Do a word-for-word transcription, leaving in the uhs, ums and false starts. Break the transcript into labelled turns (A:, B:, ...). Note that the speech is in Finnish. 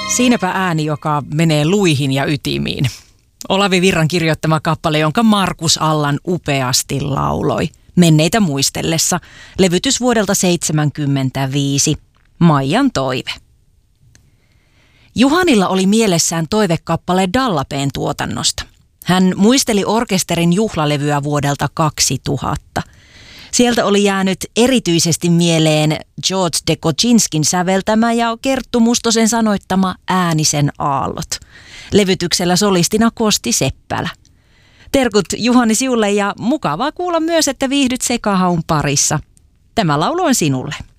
A: Siinäpä ääni, joka menee luihin ja ytimiin. Olavi Virran kirjoittama kappale, jonka Markus Allan upeasti lauloi menneitä muistellessa. Levytys vuodelta seitsemänkymmentäviisi. Maijan toive. Juhanilla oli mielessään toivekappale Dallapeen tuotannosta. Hän muisteli orkesterin juhlalevyä vuodelta kaksituhatta. Sieltä oli jäänyt erityisesti mieleen George de Kochinskin säveltämä ja Kerttu Mustosen sanoittama Äänisen aallot. Levytyksellä solistina Kosti Seppälä. Terkut Juhani sinulle ja mukavaa kuulla myös, että viihdyt Sekahaun parissa. Tämä laulu on sinulle.